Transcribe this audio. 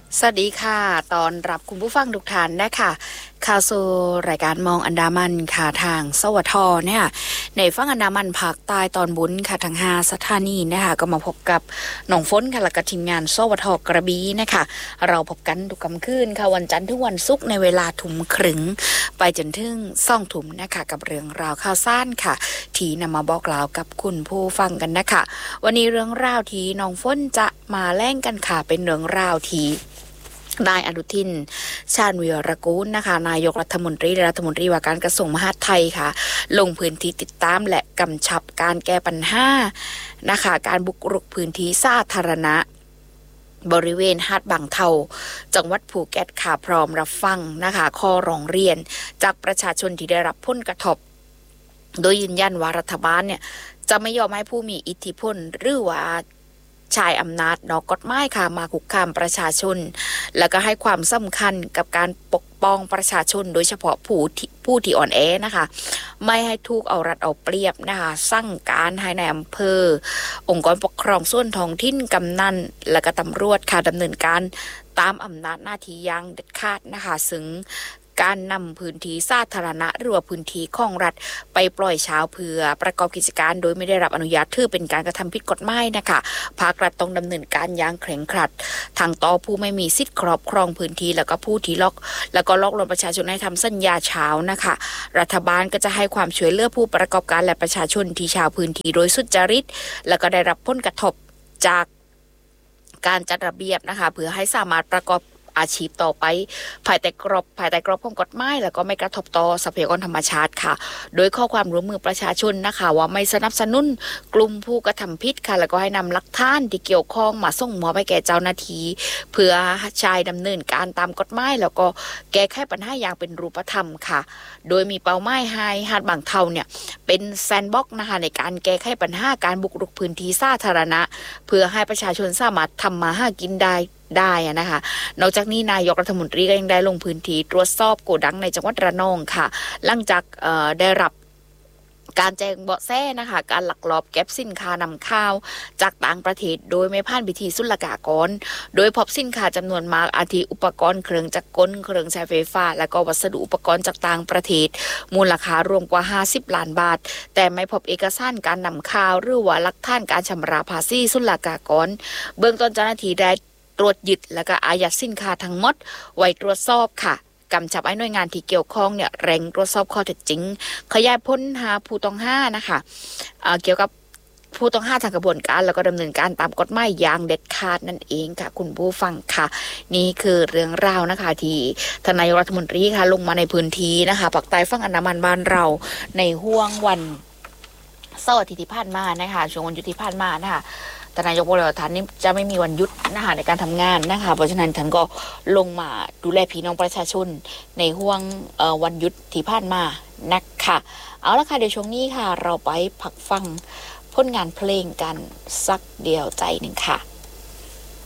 สวัสดีค่ะตอนรับคุณผู้ฟังทุกท่านนะคะข่าวสู่รายการมองอันดามันค่ะทางสวทเนี่ยในฝั่งอันดามันภาคใต้ตอนบนค่ะทาง5สถานีนะคะก็มาพบกับน้องฝนค่ะและก็ทีมงานสวทกระบี่นะคะเราพบกันทุกค่ำคืนค่ะวันจันทร์ถึงวันศุกร์ในเวลาทุ่มครึ่งไปจนถึง2 ทุ่มนะคะกับเรื่องราวข่าวสารค่ะที่นำมาบอกกล่าวกับคุณผู้ฟังกันนะคะวันนี้เรื่องราวที่น้องฝนจะมาแล่งกันค่ะเป็นเรื่องราวที่นายอนุทินชาญวีรกูลนะคะนายกรัฐมนตรีว่าการกระทรวงมหาดไทยค่ะลงพื้นที่ติดตามและกำชับการแก้ปัญหานะคะการบุกรุกพื้นที่สาธารณะบริเวณหาดบางเทาจังหวัดภูเก็ตค่ะพร้อมรับฟังนะคะข้อร้องเรียนจากประชาชนที่ได้รับผลกระทบโดยยืนยันว่ารัฐบาลเนี่ยจะไม่ยอมให้ผู้มีอิทธิพลหรือว่าชายอำนาจนอกกฎหมายค่ะมาคุกคามประชาชนแล้วก็ให้ความสำคัญกับการปกป้องประชาชนโดยเฉพาะผู้ที่อ่อนแอนะคะไม่ให้ถูกเอารัดเอาเปรียบนะคะสั่งการให้ในอำเภอองค์กรปกครองส่วนท้องถิ่นกำนันและก็ตำรวจค่ะดำเนินการตามอำนาจหน้าที่อย่างเด็ดขาดนะคะซึ่งการนำพื้นที่สาธารณะหรือว่าพื้นที่ของรัฐไปปล่อยเช้าเพื่อประกอบกิจการโดยไม่ได้รับอนุญาตถือเป็นการกระทำผิดกฎหมายนะคะภาครัฐต้องดำเนินการอย่างเคร่งครัดทางต่อผู้ไม่มีสิทธิ์ครอบครองพื้นที่แล้วก็ผู้ที่ลอกลวงประชาชนให้ทำสัญญาเช้านะคะรัฐบาลก็จะให้ความช่วยเหลือผู้ประกอบการและประชาชนที่ชาวพื้นที่โดยสุจริตแล้วก็ได้รับผลกระทบจากการจัดระเบียบนะคะเพื่อให้สามารถประกอบอาชีพต่อไปภายใต้กรอบของกฎหมายแล้วก็ไม่กระทบต่อทรัพยากรธรรมชาติค่ะโดยข้อความร่วมมือประชาชนนะคะว่าไม่สนับสนุนกลุ่มผู้กระทำผิดค่ะแล้วก็ให้นำหลักฐานที่เกี่ยวข้องมาส่งมอบให้แก่เจ้าหน้าที่เพื่อใช้ดำเนินการตามกฎหมายแล้วก็แก้ไขปัญหาอย่างเป็นรูปธรรมค่ะโดยมีเป้าหมายให้หาดบางเทาเนี่ยเป็นแซนด์บ็อกซ์นะคะในการแก้ไขปัญหาการบุกรุกพื้นที่สาธารณะเพื่อให้ประชาชนสามารถทำมาหากินได้นะคะนอกจากนี้นายกรัฐมนตรีก็ยังได้ลงพื้นที่ตรวจสอบโกดังในจังหวัดระนองค่ะหลังจากได้รับการแจ้งเบาะแสนะคะการลักลอบเก็บสินค้านำเข้าจากต่างประเทศโดยไม่ผ่านพิธีศุลกากรโดยพบสินค้าจำนวนมากอาทิอุปกรณ์เครื่องจักรกลเครื่องใช้ไฟฟ้าและก็วัสดุอุปกรณ์จากต่างประเทศมูลค่ารวมกว่า50 ล้านบาทแต่ไม่พบเอกสารการนำเข้าหรือว่าหลักฐานการชำระภาษีศุลกากรเบื้องต้นเจ้าหน้าที่ได้ตรวจยึดและก็อายัดสินค้าทั้งหมดไว้ตรวจสอบค่ะกำชับให้หน่วยงานที่เกี่ยวข้องเนี่ยเร่งตรวจสอบข้อเท็จจริงขยายผลหาผู้ต้องหานะคะเกี่ยวกับผู้ต้องหาทางกระบวนการแล้วก็ดำเนินการตามกฎหมายอย่างเด็ดขาดนั่นเองค่ะคุณผู้ฟังค่ะนี่คือเรื่องราวนะคะที่ทนายรัฐมนตรีค่ะลงมาในพื้นที่นะคะภาคใต้ฝั่งอันดามันบ้านเราในห้วงวันเสาร์อาทิตย์ที่ผ่านมานะคะช่วงวันหยุดที่ผ่านมานะคะแต่นายกบอกว่าท่านนี้จะไม่มีวันหยุดนะคะในการทำงานนะคะเพราะฉะนั้นท่านก็ลงมาดูแลพี่น้องประชาชนในห่วงวันหยุดที่ผ่านมานะคะเอาละค่ะเดี๋ยวช่วงนี้ค่ะเราไปพักฟังผลงานเพลงกันสักเดียวใจหนึ่งค่ะ